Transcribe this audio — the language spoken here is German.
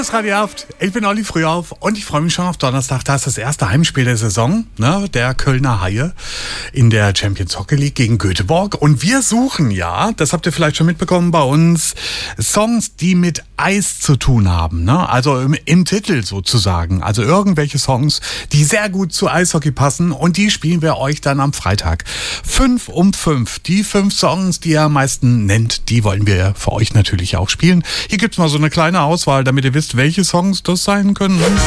Hier ist Radio Haft. Ich bin Olli Frühauf und ich freue mich schon auf Donnerstag. Da ist das erste Heimspiel der Saison, ne, der Kölner Haie in der Champions Hockey League gegen Göteborg. Und wir suchen ja, das habt ihr vielleicht schon mitbekommen bei uns, Songs, die mit Eis zu tun haben, ne? Also im Titel sozusagen. Also irgendwelche Songs, die sehr gut zu Eishockey passen und die spielen wir euch dann am Freitag. 5 um 5. Die 5 Songs, die ihr am meisten nennt, die wollen wir für euch natürlich auch spielen. Hier gibt's mal so eine kleine Auswahl, damit ihr wisst, welche Songs das sein können.